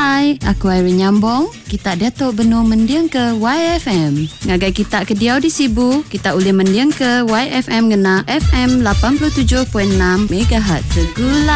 Hai, aku Irene Nyambong. Kita Datuk Benua mendiang ke YFM. Ngagai kita ke Diau di Sibu, kita boleh mendiang ke YFM ngena FM 87.6 MHz. Segula